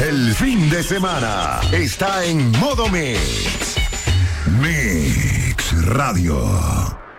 El fin de semana está en modo Mix. Mix Radio.